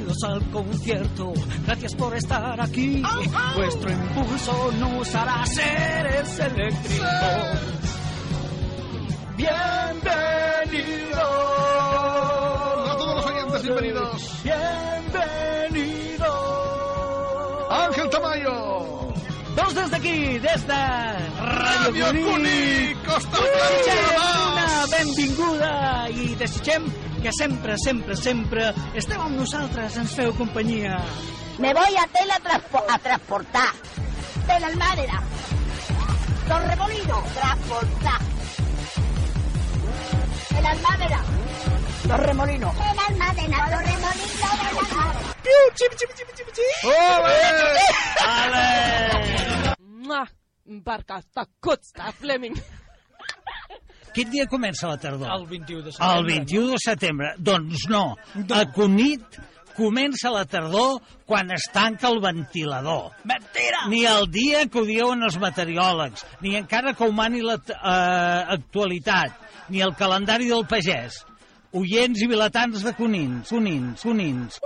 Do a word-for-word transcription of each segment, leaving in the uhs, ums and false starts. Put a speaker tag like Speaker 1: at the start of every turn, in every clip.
Speaker 1: bienvenidos al concierto. Gracias por estar aquí. Oh, oh. Vuestro impulso nos hará seres eléctricos. Bienvenidos.
Speaker 2: A todos los oyentes, bienvenidos.
Speaker 1: Bienvenidos.
Speaker 2: Ángel Tamayo.
Speaker 1: Doncs des d'aquí, des de
Speaker 2: Radio Cunic, Costa
Speaker 1: una benvinguda i desitgem que sempre, sempre, sempre esteu amb nosaltres, ens feu companyia.
Speaker 3: Me voy a teletranspor a transportar de la Almádena, Torremolinos, transportar de la Almádena, Torremolinos, de la Almádena, Torremolinos, de la Almádena.
Speaker 2: Ole!
Speaker 1: Ale!
Speaker 4: Perquè està Costa Fleming.
Speaker 5: Quin dia comença la tardor?
Speaker 1: El vint-i-u de setembre.
Speaker 5: El vint-i-u de setembre. Doncs no. A Cunit comença la tardor quan es tanca el ventilador.
Speaker 1: Mentira!
Speaker 5: Ni el dia que ho diuen els meteoròlegs, ni encara que ho mani l'actualitat, eh, ni el calendari del pagès. Oients i vilatans de Conins, Conins, Conins.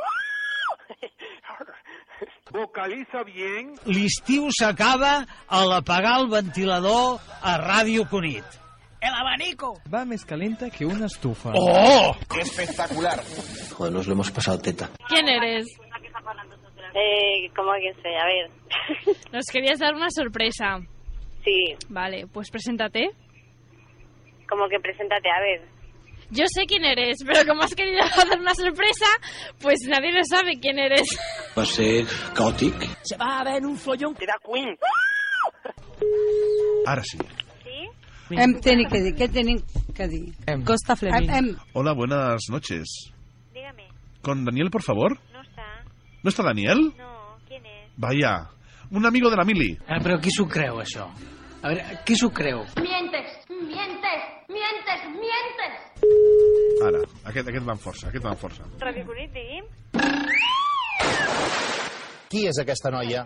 Speaker 6: Vocaliza bien.
Speaker 5: L'estiu s'acaba al apagar el ventilador a Ràdio Cunit.
Speaker 1: El abanico.
Speaker 7: Va més calenta que una estufa.
Speaker 2: ¡Oh!
Speaker 6: Espectacular.
Speaker 8: Joder, nos lo hemos pasado teta.
Speaker 4: ¿Quién eres?
Speaker 9: Eh, ¿cómo que sé? A ver.
Speaker 4: Nos querías dar una sorpresa.
Speaker 9: Sí.
Speaker 4: Vale, pues preséntate.
Speaker 9: Como que preséntate, a ver.
Speaker 4: Yo sé quién eres, pero como has querido dar una sorpresa, pues nadie lo sabe quién eres.
Speaker 8: Va ser caòtic.
Speaker 1: Se va a ver un follón.
Speaker 6: Era Queen.
Speaker 2: Ara sí.
Speaker 9: ¿Sí?
Speaker 10: Hem tenim que dir, què tenim que dir?
Speaker 7: Em.
Speaker 10: Costa Fleming. Em, em.
Speaker 2: Hola, buenas noches.
Speaker 9: Dígame.
Speaker 2: ¿Con Daniel, por favor?
Speaker 9: No está.
Speaker 2: ¿No está Daniel?
Speaker 9: No, ¿quién es?
Speaker 2: Vaya, un amigo de la Mili.
Speaker 1: Ah, però qui s'ho creu, això? A veure, qui s'ho creu?
Speaker 3: Mientes, mientes, mientes, mientes.
Speaker 2: Ara, aquest, aquest va amb força, aquest va amb força.
Speaker 9: Radio Cunit, digui'm.
Speaker 8: Qui és aquesta noia?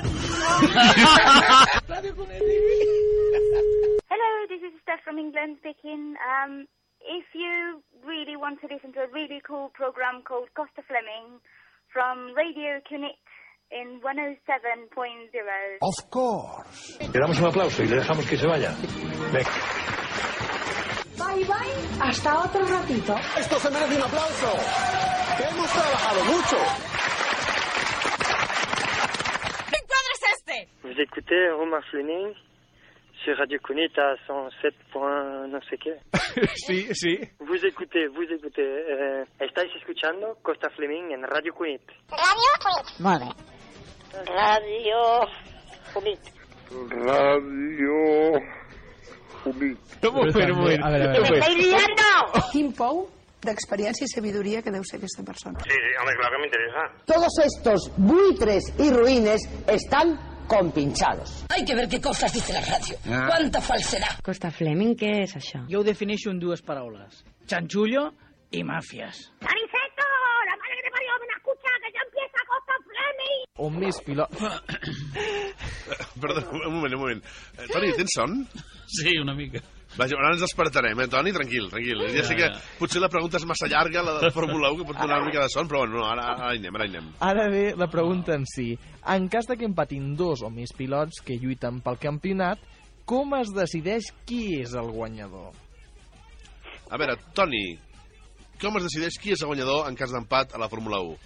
Speaker 9: Hello, this is Steph from England speaking. Um, if you really want to listen to a really cool program called Costa Fleming from Radio Cunit in ciento siete punto cero.
Speaker 8: Of course.
Speaker 6: Le damos un aplauso y le dejamos que se vaya. Venga.
Speaker 3: Bye, bye, hasta otro ratito.
Speaker 8: Esto se merece un aplauso. Que hemos trabajado mucho.
Speaker 4: ¿Qué cuadro es este?
Speaker 11: Vous écoutez Omar Fleming sur Radio Cunit à cent sept point no sé qué.
Speaker 7: Sí, sí.
Speaker 11: Vous écoutez, vous écoutez. Eh, ¿Estáis escuchando Costa Fleming en Radio Cunit?
Speaker 3: Radio Cunit. Molt bé.
Speaker 9: Radio Cunit.
Speaker 6: Radio Cunit.
Speaker 7: Com ho fem? A veure, a
Speaker 3: ¡Me
Speaker 7: veure.
Speaker 3: estáis liando!
Speaker 10: Quin pou d'experiència i sabidoria que deu ser aquesta persona.
Speaker 6: Sí, sí, hombre, claro que me interesa.
Speaker 3: Todos estos buitres y ruines están compinchados.
Speaker 12: Hay que ver qué cosas dice la radio.
Speaker 2: Ah.
Speaker 12: Cuánta falsedad.
Speaker 10: Costa Fleming, què és això?
Speaker 1: Jo ho defineixo en dues paraules. Chanchullo i màfies.
Speaker 3: ¡Aniceto! ¡La madre que te parió! ¡Ven a escuchar que ya empieza Costa Fleming!
Speaker 7: O més pilot...
Speaker 2: Perdó, un moment, un moment. Eh, Toni, tens son?
Speaker 1: Sí, una mica.
Speaker 2: Vaja, ara ens despertarem, eh, Toni? Tranquil, tranquil. Ja sé que potser la pregunta és massa llarga, la de Fórmula u, que pot donar una mica de son, però bueno, no, ara, ara hi anem, ara hi anem.
Speaker 7: Ara ve la pregunta en si. En cas de que empatin dos o més pilots que lluiten pel campionat, com es decideix qui és el guanyador?
Speaker 2: A veure, Toni, com es decideix qui és el guanyador en cas d'empat a la Fórmula u?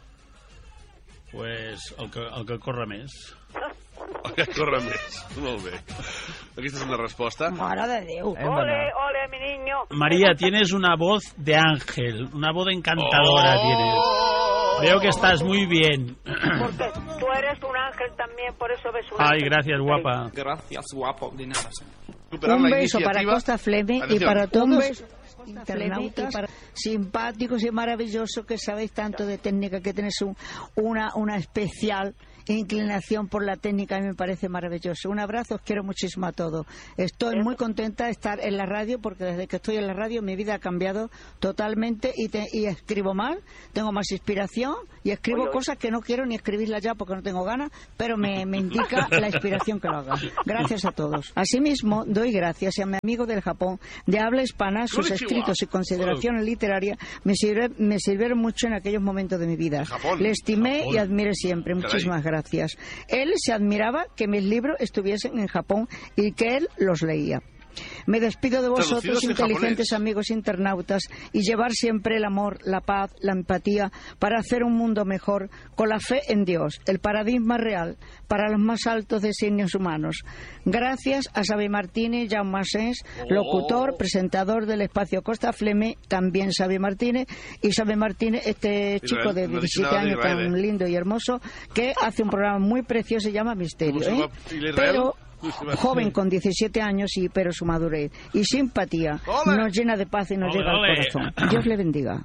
Speaker 13: Pues el que, el que corre més.
Speaker 2: El que corre més. Molt bé. Aquesta és una resposta.
Speaker 10: Mare de Déu.
Speaker 9: Ole, ole, mi niño.
Speaker 13: María, tienes una voz de ángel, una voz encantadora
Speaker 2: Oh.
Speaker 13: tienes. Veo que estás muy bien.
Speaker 9: Porque tú eres un ángel también, por eso ves un
Speaker 13: Ay,
Speaker 9: ángel.
Speaker 13: gracias, guapa.
Speaker 7: Gracias, guapo. De nada.
Speaker 10: Un beso para Costa Fleming y para todos
Speaker 14: internautas simpáticos y maravillosos que sabéis tanto de técnica, que tenéis un, una, una especial inclinación por la técnica y me parece maravilloso. Un abrazo, os quiero muchísimo a todos. Estoy muy contenta de estar en la radio porque desde que estoy en la radio mi vida ha cambiado totalmente y, te, y escribo mal, tengo más inspiración y escribo cosas que no quiero ni escribirlas ya porque no tengo ganas, pero me, me indica la inspiración que lo haga. Gracias a todos. Asimismo, doy gracias a mi amigo del Japón de habla hispana. Sus escritos y consideraciones literarias me, sirve, me sirvieron mucho en aquellos momentos de mi vida.
Speaker 2: Japón.
Speaker 14: Le estimé
Speaker 2: Japón.
Speaker 14: y admiré siempre. Muchísimas
Speaker 2: Caray.
Speaker 14: gracias. Él se admiraba que mis libros estuviesen en Japón y que él los leía. Me despido de vosotros,
Speaker 2: Traducidos en
Speaker 14: inteligentes
Speaker 2: japonés.
Speaker 14: amigos internautas, y llevar siempre el amor, la paz, la empatía para hacer un mundo mejor con la fe en Dios, el paradigma real para los más altos designios humanos. Gracias a Xavi Martínez, Jaume Asens, locutor, presentador del espacio Costa Fleme, también Xavi Martínez, y Xavi Martínez, este
Speaker 2: Israel,
Speaker 14: chico de
Speaker 2: no he dicho
Speaker 14: diecisiete
Speaker 2: nada de
Speaker 14: años
Speaker 2: Israel,
Speaker 14: tan
Speaker 2: eh.
Speaker 14: lindo y hermoso, que hace un programa muy precioso, se llama Misterio.
Speaker 2: ¿Cómo se
Speaker 14: ¿eh?
Speaker 2: llama? ¿Y Israel?
Speaker 14: Pero
Speaker 2: Uy, se me-
Speaker 14: joven con diecisiete años, y pero su madurez y simpatía
Speaker 2: ¡Ole!
Speaker 14: nos llena de paz y nos
Speaker 13: ¡Ole,
Speaker 14: llega al
Speaker 13: ole!
Speaker 14: corazón. Dios le bendiga.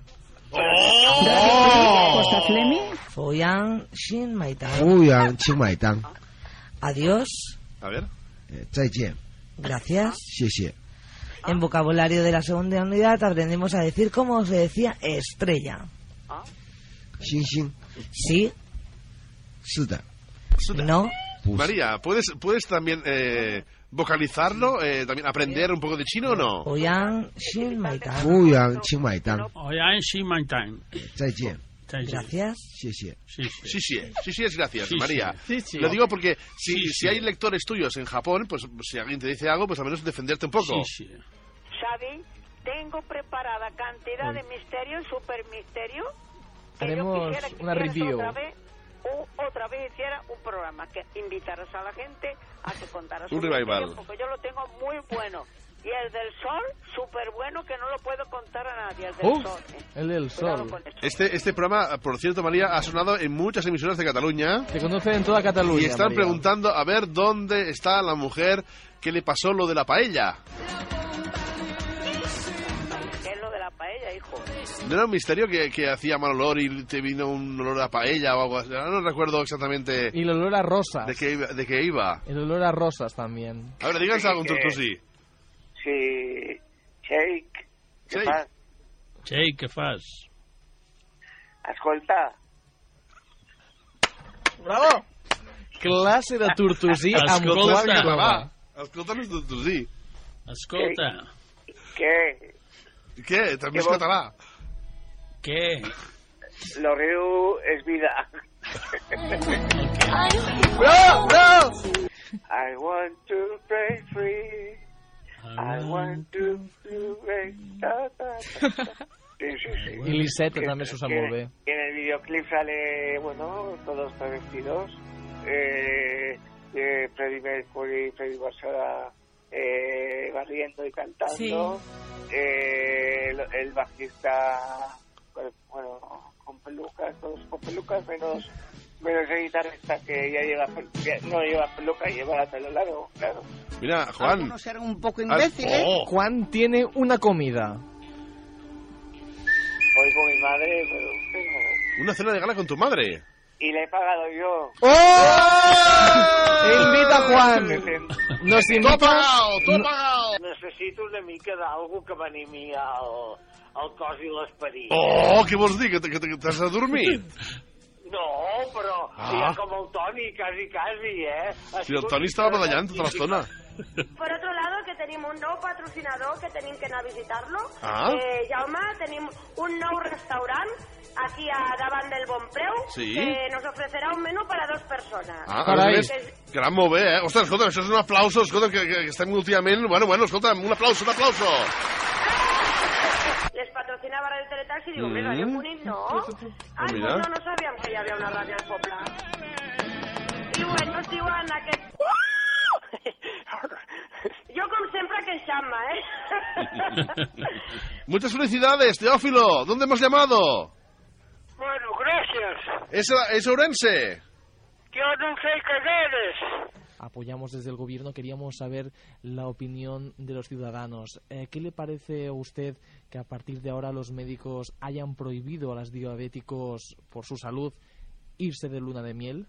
Speaker 2: ¡Oh!
Speaker 14: Costa Flemi.
Speaker 15: Foyan Shin Maitan.
Speaker 16: 欧阳请买单，
Speaker 15: Adiós.
Speaker 2: A ver.
Speaker 16: 呃再见，
Speaker 15: Gracias.
Speaker 16: 谢谢。
Speaker 15: En vocabulario de la segunda unidad aprendemos a decir cómo se decía estrella.
Speaker 16: 星星，
Speaker 15: Sí,
Speaker 16: 是的，
Speaker 15: no.
Speaker 2: María, ¿puedes, puedes también eh, vocalizarlo? Eh, ¿También aprender un poco de chino o no?
Speaker 15: Foyan Shin Maitan.
Speaker 16: 欧阳请买单，
Speaker 13: Oyan Shimantan.
Speaker 16: 再见，
Speaker 15: Gracias.
Speaker 16: 谢谢。
Speaker 13: Sí, sí.
Speaker 2: Sí, sí, sí, sí, es gracias,
Speaker 13: Sí, sí.
Speaker 2: María.
Speaker 7: Sí, sí.
Speaker 2: Lo digo porque si,
Speaker 13: Sí,
Speaker 2: si
Speaker 13: sí.
Speaker 2: hay lectores tuyos en Japón, pues si alguien te dice algo, pues al menos defenderte un poco.
Speaker 13: Sí, sí.
Speaker 17: Xavi, tengo preparada cantidad de misterio, super misterio. que yo
Speaker 7: Haremos
Speaker 17: quisiera que
Speaker 7: una
Speaker 17: hicieras
Speaker 7: review.
Speaker 17: Otra vez, u- otra vez hiciera un programa que invitaras a la gente a que contaras
Speaker 2: Un
Speaker 17: su
Speaker 2: revival.
Speaker 17: misterio, porque yo lo tengo muy bueno. Y el del sol, súper bueno, que no lo puedo contar a nadie. El del
Speaker 7: ¡Uf!
Speaker 17: sol. ¿eh?
Speaker 7: El del
Speaker 17: Cuidado
Speaker 7: sol.
Speaker 17: con eso.
Speaker 2: Este, este programa, por cierto, María, ha sonado en muchas emisoras de Cataluña.
Speaker 7: Se conoce en toda Cataluña.
Speaker 2: Y están
Speaker 7: María.
Speaker 2: preguntando a ver dónde está la mujer que le pasó lo de la paella.
Speaker 17: ¿Qué es lo de la paella, hijo?
Speaker 2: ¿No era un misterio que, que hacía mal olor y te vino un olor a paella o algo así? Ahora no recuerdo exactamente
Speaker 7: Y el olor a rosas.
Speaker 2: de qué, iba- de qué iba.
Speaker 7: El olor a rosas también.
Speaker 2: A ver, díganse algo, un
Speaker 11: Sí, que-
Speaker 2: turtusí.
Speaker 11: Sí, Jake, què
Speaker 2: Jake.
Speaker 11: fas?
Speaker 13: Jake, què fas?
Speaker 11: Escolta,
Speaker 7: Bravo! Clase de tortosí amb
Speaker 2: Escolta,
Speaker 7: qual
Speaker 2: va, escolta'm un turtusí.
Speaker 13: Escolta.
Speaker 11: què?
Speaker 2: Què? També
Speaker 11: Què
Speaker 2: és
Speaker 11: vols?
Speaker 2: català.
Speaker 13: Què?
Speaker 11: Lo riu és vida.
Speaker 7: Bravo, bravo!
Speaker 11: I want to break free. I want to, to break... Ta, ta, ta, ta. Sí, sí, sí.
Speaker 7: Y Lisette
Speaker 11: Que-
Speaker 7: también se usa
Speaker 11: que-
Speaker 7: muy bien.
Speaker 11: que en el videoclip sale, bueno, todos travestidos. Eh, eh, Freddie Mercury, Freddie Barcela eh, barriendo y cantando. Eh, el, el bajista, pues, bueno, con pelucas, todos con pelucas, menos, menos el guitarrista que ya lleva, que no lleva peluca, lleva el pelo largo, claro.
Speaker 2: Mira, Juan.
Speaker 14: Algunos eran un poco
Speaker 2: Ah,
Speaker 14: imbéciles.
Speaker 2: oh.
Speaker 7: Juan tiene una comida.
Speaker 11: Voy con mi madre, pero tengo...
Speaker 2: Una cena de gala con tu madre.
Speaker 11: Y le he pagado yo.
Speaker 7: ¡Oh! Invita a Juan. Nos invita...
Speaker 2: Tot pagado, tot pagado.
Speaker 6: Necessito una mica d'algú que m'animi al, al cos i l'esperit.
Speaker 2: Oh, què vols dir? Que, t- que, t- que t'has adormit?
Speaker 6: No, però
Speaker 2: Ah.
Speaker 6: ja com el Toni, quasi, quasi, eh?
Speaker 2: Si el Toni estava badallant tota l'estona.
Speaker 18: Por otro lado, que tenim un nou patrocinador que tenim que anar a visitar-lo.
Speaker 2: Ah.
Speaker 18: Eh, Jaume, tenim un nou restaurant aquí a davant del Bonpreu
Speaker 2: Sí.
Speaker 18: que nos ofrecerà un menú para dos persones.
Speaker 2: Ah, a més a més, gran, molt bé, eh? Ostres, escolta, això és un aplauso, escolta, que, que, que estem últimament... Bueno, bueno, escolta, un aplauso, un aplauso.
Speaker 18: Les patrocinava Radio Teletaxi i diu,
Speaker 2: Mm.
Speaker 18: mm. Radio Cunit, no? Ai,
Speaker 2: mira.
Speaker 18: pues no, no sabíem que hi havia una ràdio al poble. I bueno, ens diuen aquest... Jo, com sempre, queixant-me, eh?
Speaker 2: Muchas felicidades, Teófilo. ¿Dónde hemos llamado?
Speaker 6: Bueno, gracias.
Speaker 2: ¿Es, es Ourense?
Speaker 6: Yo no sé qué eres.
Speaker 7: Apoyamos desde el gobierno, queríamos saber la opinión de los ciudadanos. Eh, ¿Qué le parece a usted que a partir de ahora los médicos hayan prohibido a los diabéticos, por su salud, irse de luna de miel?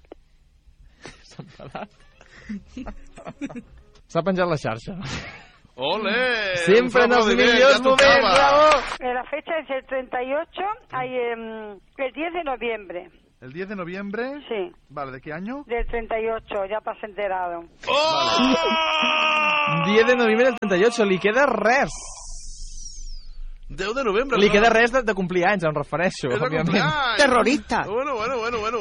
Speaker 7: ¿S'ha enfadat? S'ha penjat la xarxa.
Speaker 2: ¡Ole!
Speaker 19: Siempre en los millos momentos, bravo.
Speaker 18: La fecha es el treinta y ocho, hay, um, el diez de noviembre.
Speaker 20: ¿El diez de noviembre?
Speaker 18: Sí.
Speaker 20: Vale, ¿de qué año?
Speaker 18: Del treinta y ocho, ya pas enterado.
Speaker 19: ¡Oh! diez de noviembre del treinta y ocho, li queda res.
Speaker 2: deu de novembre.
Speaker 19: Li queda res de, de complir anys, em refereixo,
Speaker 2: És de
Speaker 19: òbviament.
Speaker 2: complir anys.
Speaker 14: Terrorista.
Speaker 2: Bueno, bueno, bueno, bueno.